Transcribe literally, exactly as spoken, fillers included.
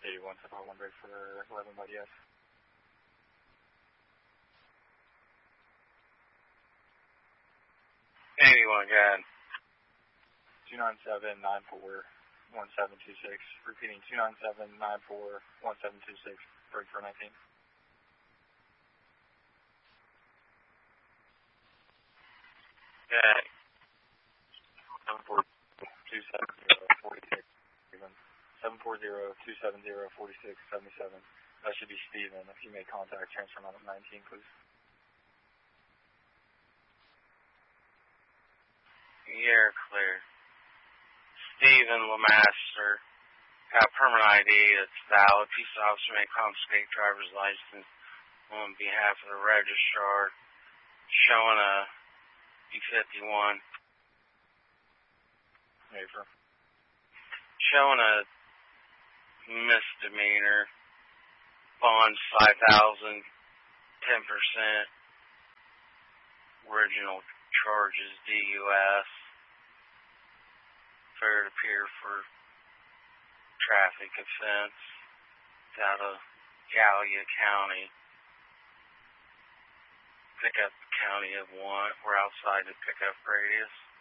eighty-one, so one break for eleven by D S. eighty-one, go ahead. two nine seven nine four one seven two six. Repeating, two nine seven nine four one seven two six. Break for nineteen. Okay. seven four zero two seven zero four six. seven four zero two seven zero four six seven seven. That should be Steven. If you make contact, transfer him out of nineteen, please. You're clear. Stephen Lemaster, got permanent I D that's valid. Peace officer may confiscate driver's license on behalf of the registrar, showing a B fifty-one. Hey, sir. Showing a misdemeanor. Bond's five thousand dollars, ten percent. Original charges D U S. Fair to appear for traffic offense. It's out of Gallia County. Pick up the county of one. We're outside the pickup radius.